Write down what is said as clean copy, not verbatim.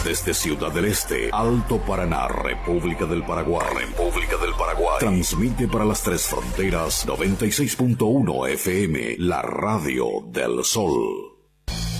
Desde Ciudad del Este, Alto Paraná, República del Paraguay. Transmite para las tres fronteras 96.1 FM, la radio del Sol.